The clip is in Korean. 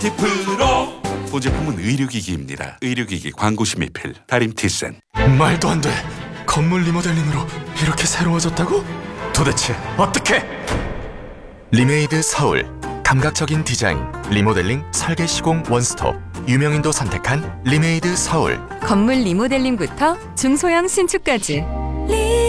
10% 본 제품은 의료기기입니다. 의료기기 광고 심의필 다림티센. 말도 안 돼. 건물 리모델링으로 이렇게 새로워졌다고? 도대체 어떻게? 리메이드 서울. 감각적인 디자인, 리모델링, 설계 시공 원스톱. 유명인도 선택한 리메이드 서울. 건물 리모델링부터 중소형 신축까지